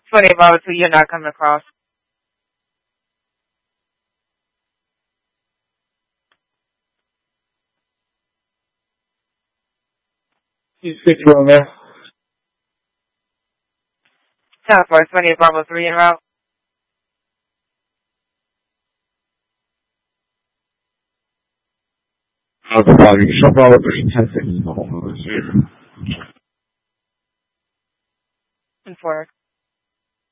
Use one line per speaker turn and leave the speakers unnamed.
20 Bravo 2, you're not coming across.
6 Romeo.
10-4, 20 Bravo 3 en route.
Alpha Bravo, show Bravo 3, 10-6.
And 4.